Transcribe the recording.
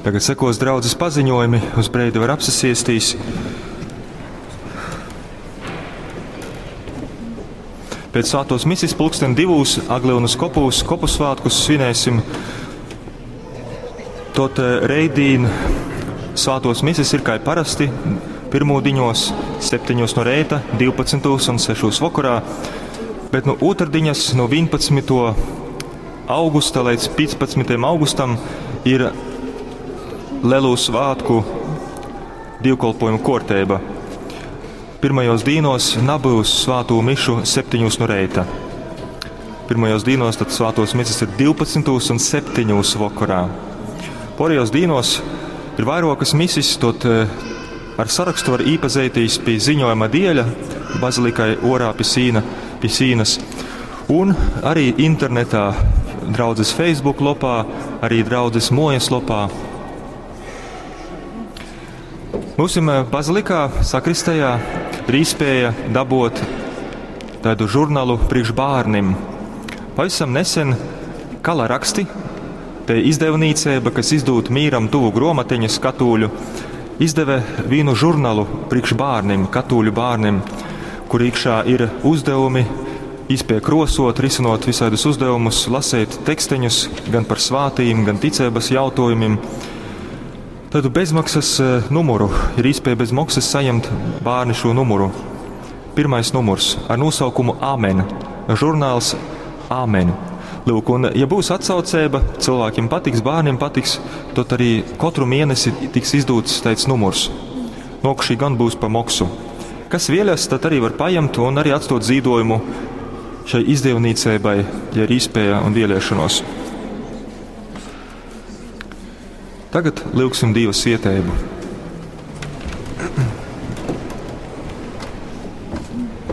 Tagad sekos draudzes paziņojumi, uz breidi var apsasiestīs. Pēc svētos misijas 2:00 Aglionas kopu svētkus svinēsim. Tot reidīn svētos misijas ir kā parasti pirmūdiņos 7 no rēta, 12 un 6 vakarā, bet no otrdiņas no 11. augusta līdz 15. augustam ir Lielu svētku divkolpojumu korteiba. Pirmajos dīnos nebūs svēto mišu 7 no rēta. Pirmajos dīnos tad svētos misijas ir 12 un 7 vakarā. Porajos dīnos ir vairākas misijas, tot ar sarakstu var īpazīties pie ziņojuma dieļa bazilikai Orā pie Sīnas un arī internetā draudzes Facebook lopā, arī draudzes mojas lopā. Mūsim bazilikā, sakristējā, ir iespēja dabūt tādu žurnālu priekš bārnim. Pavisam nesen Kala raksti, te izdevnīcība, kas izdod mīram tuvu gromatiņas katūļu, izdeve vienu žurnālu priekš bārnim, katūļu bārnim, kur iekšā ir uzdevumi, izpēja krosot, risinot visādus uzdevumus, lasēt teksteņus gan par svātīm, gan ticības jautājumiem. Tādu bezmaksas numuru ir iespēja bez maksas saņemt bārni šo numuru. Pirmais numurs ar nosaukumu Āmen. Žurnāls Āmen. Lūk, un ja būs atsaucēba, cilvēkiem patiks, bārniem patiks, tad arī katru mēnesi tiks izdots tāds numurs. Nokšī gan būs pa maksu. Kas vēlas, tad arī var paņemt un arī atstot zīdojumu šai izdevnīcībai, ja ir iespēja un vēlēšanos. Tagad lūgsim Dieva svētību.